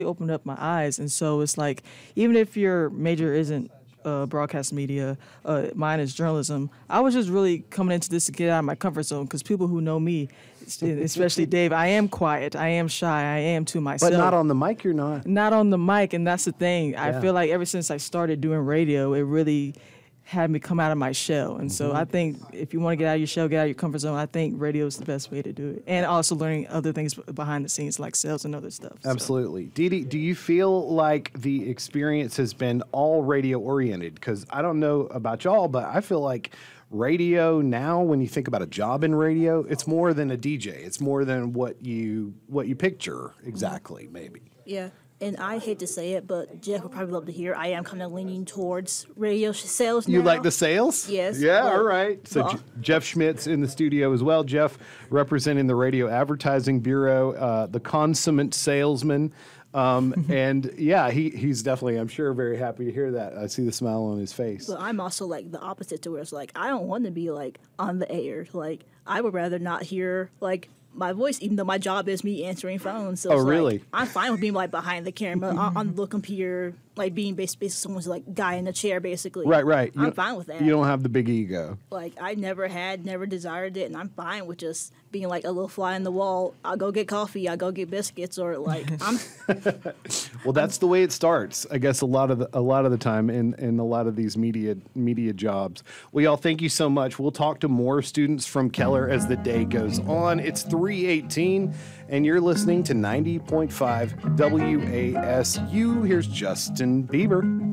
opened up my eyes. And so it's like, even if your major isn't broadcast media, mine is journalism. I was just really coming into this to get out of my comfort zone because people who know me, especially Dave, I am quiet, I am shy, I am to myself. But not on the mic, you're not. Not on the mic, and that's the thing. Yeah. I feel like ever since I started doing radio, it really had me come out of my shell. And so I think if you want to get out of your shell, get out of your comfort zone, I think radio is the best way to do it. And also learning other things behind the scenes like sales and other stuff. Absolutely. Dee Dee, do you feel like the experience has been all radio oriented? Because I don't know about y'all, but I feel like radio now, when you think about a job in radio, it's more than a DJ. It's more than what you picture exactly, maybe. Yeah. And I hate to say it, but Jeff would probably love to hear. I am kind of leaning towards radio sales now. You like the sales? Yes. Yeah, but, all right. So Jeff Schmidt's in the studio as well. Jeff representing the Radio Advertising Bureau, the consummate salesman. And yeah, he's definitely, I'm sure, very happy to hear that. I see the smile on his face. But I'm also like the opposite to where it's like, I don't want to be like on the air. Like, I would rather not hear like my voice, even though my job is me answering phones. So Oh, it's really? Like, I'm fine with being like behind the camera, on the computer, like being basically someone's like guy in a chair, basically. Right. I'm fine with that. You don't have the big ego. Like, I never desired it, and I'm fine with just being like a little fly in the wall. I'll go get coffee, I'll go get biscuits, or like I'm. Well, that's the way it starts, I guess, a lot of the time in a lot of these media jobs. Well, y'all, thank you so much. We'll talk to more students from Keller as the day goes on. It's 3:18, and you're listening to 90.5 WASU. Here's Justin Bieber.